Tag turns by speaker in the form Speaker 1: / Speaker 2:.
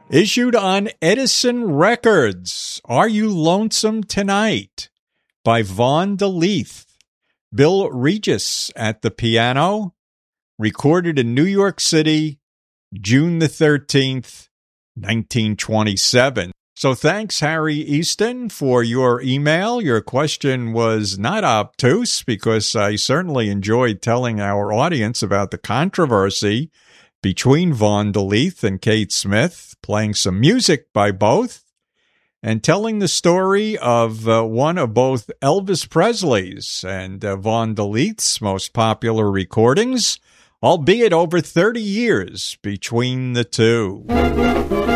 Speaker 1: Issued on Edison Records, Are You Lonesome Tonight? By Vaughn DeLeath. Bill Regis at the piano. Recorded in New York City, June the 13th, 1927. So thanks, Harry Easton, for your email. Your question was not obtuse because I certainly enjoyed telling our audience about the controversy between Vaughn DeLeath and Kate Smith, playing some music by both, and telling the story of one of both Elvis Presley's and Vaughn DeLeath's most popular recordings, albeit over 30 years between the two.